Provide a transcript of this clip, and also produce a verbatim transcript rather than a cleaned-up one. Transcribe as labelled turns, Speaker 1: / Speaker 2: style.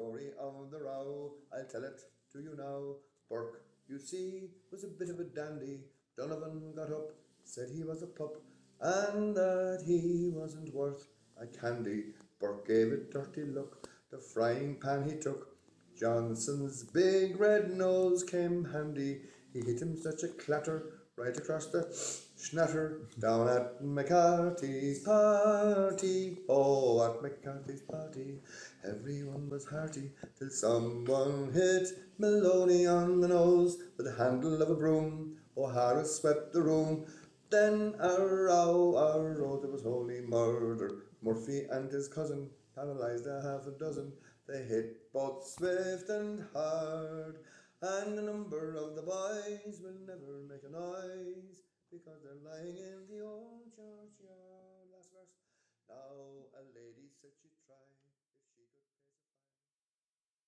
Speaker 1: story of the row, I'll tell it to you now. Burke, you see, was a bit of a dandy. Donovan got up, said he was a pup, and that he wasn't worth a candy. Burke gave a dirty look, the frying pan he took. Johnson's big red nose came handy. He hit him such a clatter right across the schnatter down at McCarthy's party. Oh, at McCarthy's party, everyone was hearty till someone hit Maloney on the nose with the handle of a broom. O'Hara swept the room. Then a row, a row, there was holy murder. Murphy and his cousin paralysed a half a dozen. They hit both swift and hard, and a number of the boys will never make a noise because they're lying in the old churchyard. Last verse. Now a lady said she